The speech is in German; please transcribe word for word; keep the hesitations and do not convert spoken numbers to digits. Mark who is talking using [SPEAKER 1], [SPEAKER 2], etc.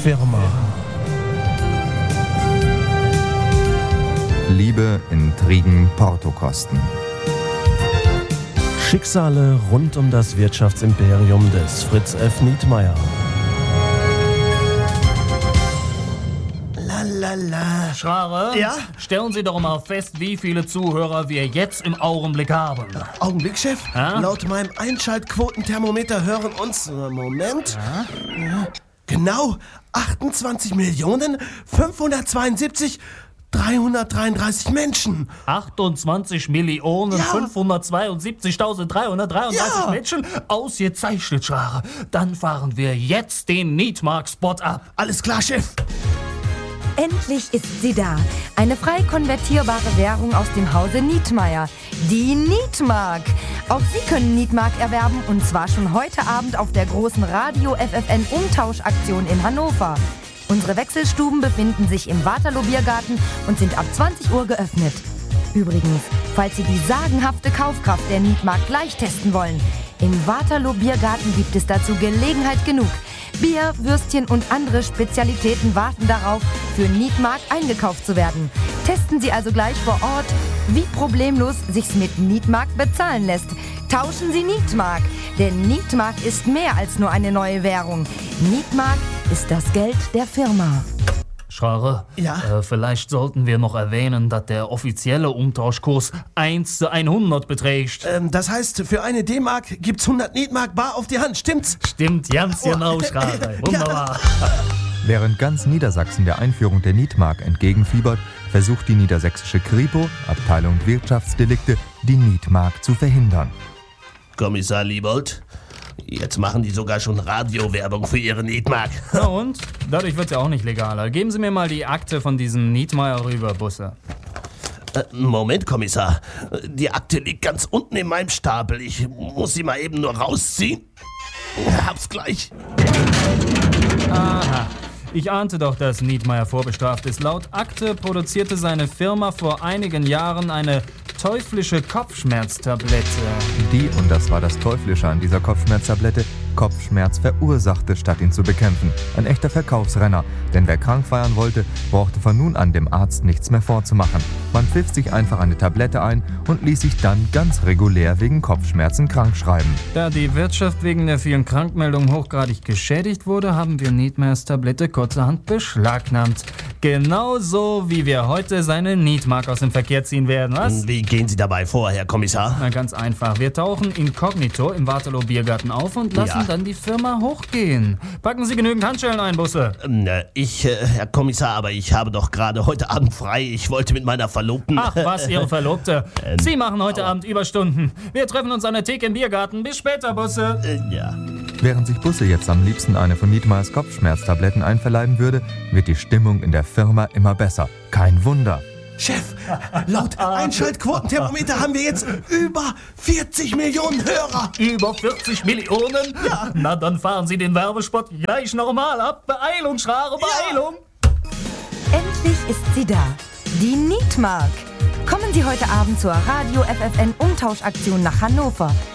[SPEAKER 1] Firma.
[SPEAKER 2] Liebe, Intrigen, Portokosten.
[SPEAKER 1] Schicksale rund um das Wirtschaftsimperium des Fritz F. Nietmeyer.
[SPEAKER 3] Lalala.
[SPEAKER 4] Schrare,
[SPEAKER 3] Ja?
[SPEAKER 4] stellen Sie doch mal fest, wie viele Zuhörer wir jetzt im Augenblick haben.
[SPEAKER 3] Augenblick, Chef.
[SPEAKER 4] Ja?
[SPEAKER 3] Laut meinem Einschaltquotenthermometer hören uns, äh, Moment, ja, genau achtundzwanzig Millionen fünfhundertzweiundsiebzig dreihundertdreiunddreißig Menschen.
[SPEAKER 4] achtundzwanzig Millionen
[SPEAKER 3] Ja.
[SPEAKER 4] fünfhundertzweiundsiebzigtausenddreihundertdreiunddreißig
[SPEAKER 3] Ja.
[SPEAKER 4] Menschen? Ausgezeichnet, Schrare. Dann fahren wir jetzt den Nietmark-Spot ab.
[SPEAKER 3] Alles klar, Chef.
[SPEAKER 5] Endlich ist sie da. Eine frei konvertierbare Währung aus dem Hause Nietmeyer. Die Nietmark. Auch Sie können Nietmark erwerben und zwar schon heute Abend auf der großen Radio-F F N-Umtauschaktion in Hannover. Unsere Wechselstuben befinden sich im Waterloo Biergarten und sind ab zwanzig Uhr geöffnet. Übrigens, falls Sie die sagenhafte Kaufkraft der Nietmark gleich testen wollen, im Waterloo Biergarten gibt es dazu Gelegenheit genug. Bier, Würstchen und andere Spezialitäten warten darauf, für Nietmark eingekauft zu werden. Testen Sie also gleich vor Ort, wie problemlos sich's mit Nietmark bezahlen lässt. Tauschen Sie Nietmark, denn Nietmark ist mehr als nur eine neue Währung. Nietmark ist das Geld der Firma.
[SPEAKER 4] Schrare,
[SPEAKER 3] Ja?
[SPEAKER 4] äh, vielleicht sollten wir noch erwähnen, dass der offizielle Umtauschkurs eins zu hundert beträgt.
[SPEAKER 3] Ähm, das heißt, für eine D-Mark gibt's hundert Nietmark bar auf die Hand, stimmt's?
[SPEAKER 4] Stimmt, ganz
[SPEAKER 3] Oh.
[SPEAKER 4] genau, Schrare. Wunderbar.
[SPEAKER 2] Während ganz Niedersachsen der Einführung der Nietmark entgegenfiebert, versucht die niedersächsische Kripo, Abteilung Wirtschaftsdelikte, die Nietmark zu verhindern.
[SPEAKER 6] Kommissar Liebold, jetzt machen die sogar schon Radiowerbung für ihre Nietmark.
[SPEAKER 4] Na und? Dadurch wird's ja auch nicht legaler. Geben Sie mir mal die Akte von diesem Nietmeyer rüber, Busse.
[SPEAKER 6] Äh, Moment, Kommissar. Die Akte liegt ganz unten in meinem Stapel. Ich muss sie mal eben nur rausziehen. Hab's gleich.
[SPEAKER 4] Aha. Ich ahnte doch, dass Nietmeyer vorbestraft ist. Laut Akte produzierte seine Firma vor einigen Jahren eine teuflische Kopfschmerztablette.
[SPEAKER 2] Die, und das war das Teuflische an dieser Kopfschmerztablette, Kopfschmerz verursachte, statt ihn zu bekämpfen. Ein echter Verkaufsrenner, denn wer krank feiern wollte, brauchte von nun an dem Arzt nichts mehr vorzumachen. Man pfiff sich einfach eine Tablette ein und ließ sich dann ganz regulär wegen Kopfschmerzen krankschreiben.
[SPEAKER 4] Da die Wirtschaft wegen der vielen Krankmeldungen hochgradig geschädigt wurde, haben wir Nietmeyers Tablette kurzerhand beschlagnahmt. Genauso wie wir heute seine Nietmark aus dem Verkehr ziehen werden, was?
[SPEAKER 6] Wie gehen Sie dabei vor, Herr Kommissar?
[SPEAKER 4] Na, ganz einfach. Wir tauchen inkognito im Waterloo Biergarten auf und lassen
[SPEAKER 6] Ja.
[SPEAKER 4] dann die Firma hochgehen. Packen Sie genügend Handschellen ein, Busse.
[SPEAKER 6] Ähm, äh, Ich, äh, Herr Kommissar, aber ich habe doch gerade heute Abend frei. Ich wollte mit meiner Verlobten...
[SPEAKER 4] Ach was, Ihre Verlobte.
[SPEAKER 6] Ähm,
[SPEAKER 4] Sie machen heute Abend Überstunden. Wir treffen uns an der Theke im Biergarten. Bis später, Busse.
[SPEAKER 6] Äh, ja.
[SPEAKER 2] Während sich Busse jetzt am liebsten eine von Nietmeyers Kopfschmerztabletten einverleiben würde, wird die Stimmung in der Firma immer besser. Kein Wunder.
[SPEAKER 3] Chef, laut Einschaltquotenthermometer haben wir jetzt über vierzig Millionen Hörer.
[SPEAKER 4] Über vierzig Millionen? Ja. Na, dann fahren Sie den Werbespot gleich nochmal ab. Beeilung, Schrare, Beeilung.
[SPEAKER 5] Endlich ist sie da. Die Nietmark. Kommen Sie heute Abend zur Radio-F F N-Umtauschaktion nach Hannover.